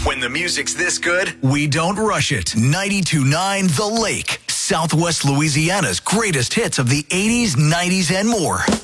When the music's this good, we don't rush it. 92.9 The Lake, Southwest Louisiana's greatest hits of the 80s, 90s, and more.